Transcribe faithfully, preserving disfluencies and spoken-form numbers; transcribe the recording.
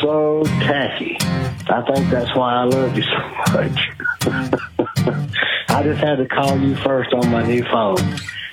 so tacky. I think that's why I love you so much. I just had to call you first on my new phone.